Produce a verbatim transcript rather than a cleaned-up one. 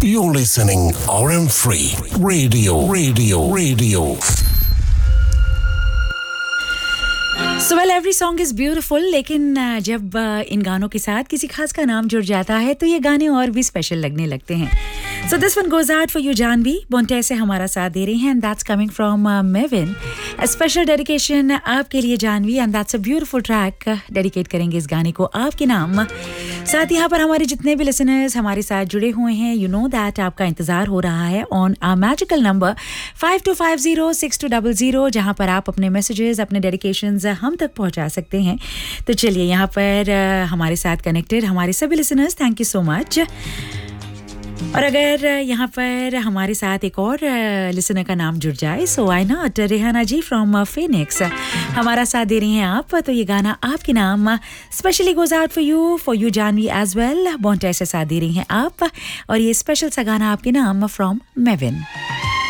You're listening R M Free Radio, Radio, Radio. So well, every song is beautiful, लेकिन जब इन गानों के साथ किसी खास का नाम जुड़ जाता है तो ये गाने और भी स्पेशल लगने लगते हैं. So this one goes out for you, Janvi. Bonte से हमारा साथ दे रही हैं, and that's coming from uh, Mevin. A special dedication आपके लिए, Janvi, and that's a beautiful track. Dedicate करेंगे इस गाने को आपके नाम. साथ यहाँ पर हमारे जितने भी listeners हमारे साथ जुड़े हुए हैं, you know that आपका इंतजार हो रहा है on our magical number five two five zero six two zero zero, जहाँ पर आप अपने messages, अपने dedications हम तक पहुँचा सकते हैं. तो चलिए यहाँ पर uh, हमारे साथ connected हमारे सभी listeners, thank you so much. और अगर यहाँ पर हमारे साथ एक और लिसनर का नाम जुड़ जाए, सो आई not, Rehana ji from Phoenix हमारा साथ दे रही हैं आप, तो ये गाना आपके नाम specially goes out for you, for you Janvi as well. बॉन्टे से साथ दे रही हैं आप, और ये स्पेशल सा गाना आपके नाम फ्रॉम मेविन.